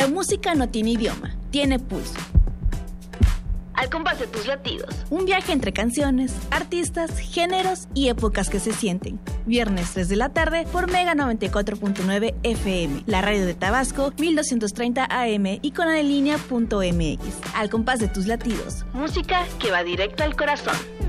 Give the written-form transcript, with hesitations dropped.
porque música no tiene idioma, tiene pulso. Al compás de tus latidos. Un viaje entre canciones, artistas, géneros y épocas que se sienten. Viernes 3 de la tarde por Mega 94.9 FM, la radio de Tabasco, 1230 AM y conadelinea.mx. Al compás de tus latidos. Música que va directo al corazón.